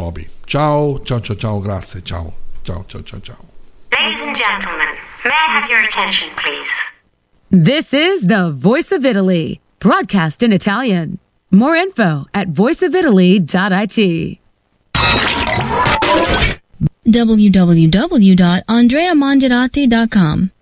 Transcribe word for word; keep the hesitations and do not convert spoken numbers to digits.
Joby. Ciao, ciao, ciao, ciao, grazie, ciao, ciao, ciao, ciao, ciao. Ladies and gentlemen, may I have your attention, please? This is the Voice of Italy, broadcast in Italian. More info at voice of italy dot it. w w w dot andrea mangiarati dot com